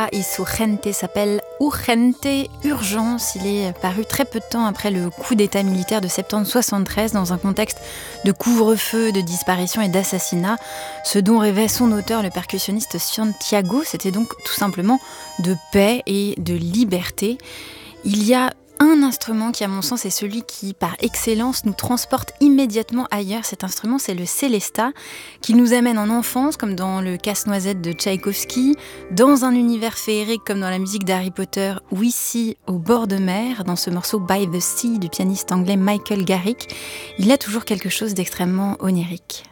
y su gente s'appelle Urgente, Urgence. Il est paru très peu de temps après le coup d'état militaire de septembre 73 dans un contexte de couvre-feu, de disparition et d'assassinat. Ce dont rêvait son auteur, le percussionniste Santiago, c'était donc tout simplement de paix et de liberté. Il y a un instrument qui, à mon sens, est celui qui, par excellence, nous transporte immédiatement ailleurs. Cet instrument, c'est le Sélesta, qui nous amène en enfance, comme dans le Casse-Noisette de Tchaïkovski, dans un univers féerique, comme dans la musique d'Harry Potter, ou ici, au bord de mer, dans ce morceau By the Sea du pianiste anglais Michael Garrick. Il a toujours quelque chose d'extrêmement onirique.